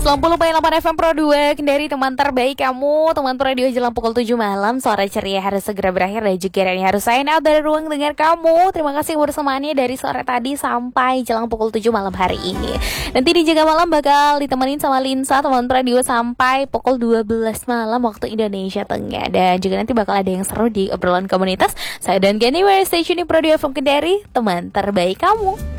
90,8 FM Pro 2 Kendari, teman terbaik kamu. Teman radio jelang pukul 7 malam. Suara ceria harus segera berakhir dan juga Rani harus sign out dari ruang dengar kamu. Terima kasih bersamaannya dari sore tadi sampai jelang pukul 7 malam hari ini. Nanti di Jaga Malam bakal ditemenin sama Linsa, teman radio, sampai pukul 12 malam waktu Indonesia Tengah. Dan juga nanti bakal ada yang seru di obrolan komunitas. Saya dan Gani, Stay tune di Pro 2 FM Kendari, teman terbaik kamu.